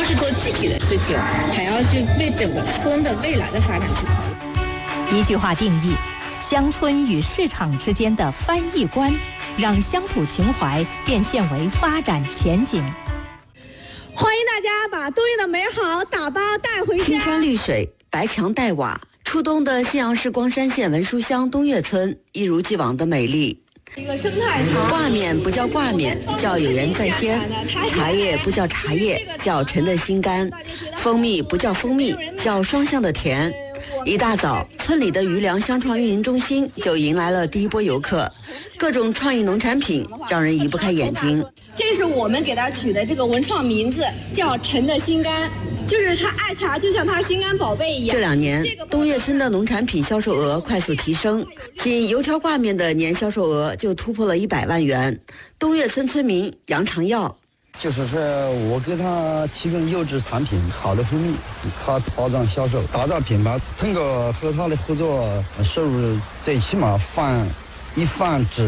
是做具体的事情，还要去为整个村的未来的发展去考虑。 一句话定义，乡村与市场之间的翻译观，让乡土情怀变现为发展前景。 欢迎大家把冬夜的美好打包带回家。 青山绿水，白墙黛瓦，初冬的信阳市光山县文书乡东岳村一如既往的美丽。 一个生态茶， 挂面不叫挂面，叫有人在先；茶叶不叫茶叶，叫陈的心甘；蜂蜜不叫蜂蜜，叫双向的甜。一大早，村里的余粮乡创运营中心就迎来了第一波游客，各种创意农产品让人移不开眼睛。 这是我们给他取的这个文创名字，叫陈的心甘，就是他爱茶就像他心肝宝贝一样。 这2年，东岳村的农产品销售额快速提升，仅油条挂面的年销售额就突破了100万元。东岳村村民杨长耀。 就是说我给他提供优质产品，好的蜂蜜，他包装销售，打造品牌。通过和他的合作，收入最起码一翻至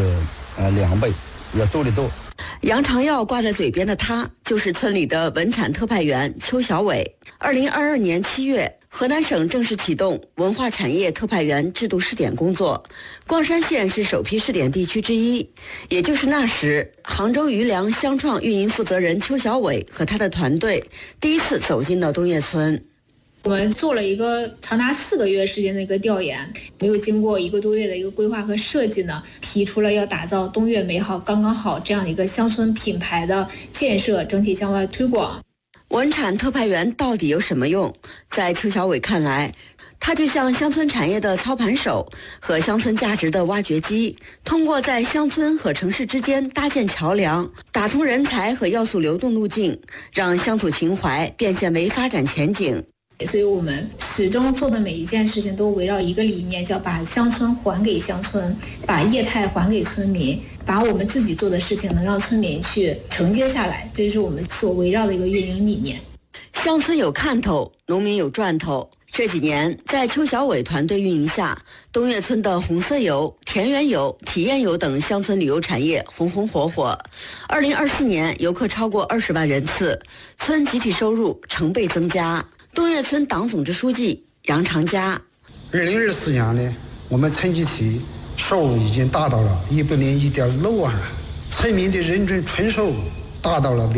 2倍，要多得多。 杨长耀挂在嘴边的他，就是村里的文产特派员邱小伟。2022年7月，河南省正式启动文化产业特派员制度试点工作，光山县是首批试点地区之一。也就是那时，杭州余粮乡创运营负责人邱小伟和他的团队第一次走进了东岳村。 我们做了一个长达4个月时间的一个调研，没有经过1个多月的一个规划和设计呢，提出了要打造东岳美好刚刚好这样一个乡村品牌的建设，整体向外推广。 文产特派员到底有什么用？在邱小伟看来，他就像乡村产业的操盘手和乡村价值的挖掘机，通过在乡村和城市之间搭建桥梁，打通人才和要素流动路径，让乡土情怀变现为发展前景。 所以我们始终做的每一件事情都围绕一个理念，叫把乡村还给乡村，把业态还给村民，把我们自己做的事情能让村民去承接下来，这是我们所围绕的一个运营理念。 乡村有看头，农民有赚头。这几年，在邱小伟团队运营下，东岳村的红色游、田园游、体验游等乡村旅游产业红红火火。2024年，游客超过20万人次，村集体收入成倍增加。东岳村党总支书记杨长佳 ，2024年呢，我们村集体收入已经达到了101.6万元，村民的人均纯收入达到了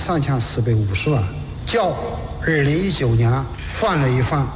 23450万，较2019年翻了一番。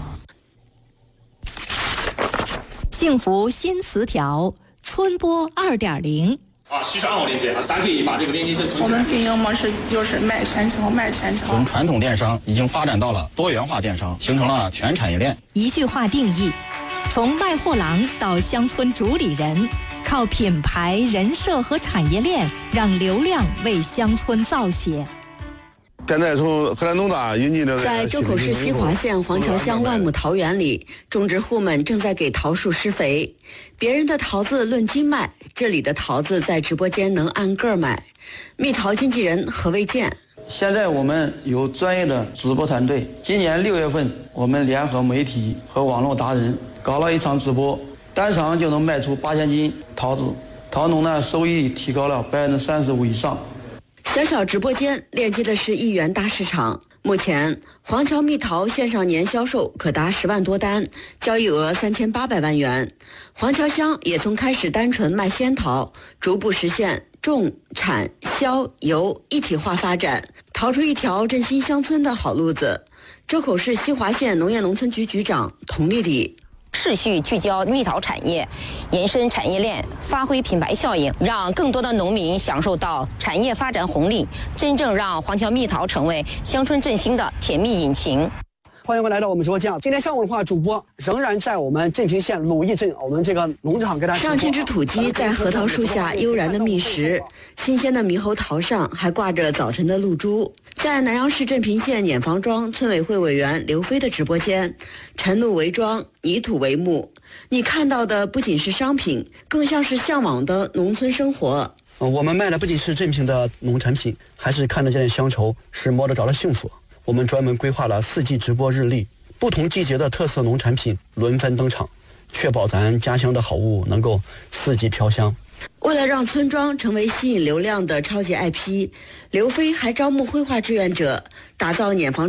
幸福新词条，村播2.0。 72号链接，大家可以把这个链接先存起来。 我们运营模式就是卖全程，卖全程。 从传统电商已经发展到了多元化电商，形成了全产业链。 一句话定义，从卖货郎到乡村主理人，靠品牌、人设和产业链，让流量为乡村造血。 现在从河南农大引进的， 在周口市西华县黄桥乡万亩桃园里，种植户们正在给桃树施肥。别人的桃子论斤卖，这里的桃子在直播间能按个买。蜜桃经纪人何卫健， 现在我们有专业的直播团队。今年6月份，我们联合媒体和网络达人搞了一场直播，单场就能卖出8000斤桃子，桃农呢收益提高了35%以上。 小小直播间链接的是1元大市场。目前，黄桥蜜桃线上年销售可达10万多单，交易额3800万元。黄桥乡也从开始单纯卖仙桃，逐步实现种、产、销、游一体化发展，淘出一条振兴乡村的好路子。周口市西华县农业农村局局长童丽丽。 持续聚焦蜜桃产业，延伸产业链，发挥品牌效应，让更多的农民享受到产业发展红利，真正让黄桥蜜桃成为乡村振兴的甜蜜引擎。 欢迎来到我们直播间。今天上午的话，主播仍然在我们镇平县鲁义镇我们这个农场给大家。 上千只土鸡在核桃树下悠然的觅食，新鲜的猕猴桃上还挂着早晨的露珠。在南阳市镇平县碾房庄村委会委员刘飞的直播间，晨露为庄，泥土为幕。你看到的不仅是商品，更像是向往的农村生活。 我们卖的不仅是镇平的农产品，还是看得见的乡愁，是摸得着的幸福。我们专门规划了4季直播日历，不同季节的特色农产品轮番登场，确保咱家乡的好物能够4季飘香。 为了让村庄成为吸引流量的超级 IP， 刘飞还招募绘画志愿者，打造碾房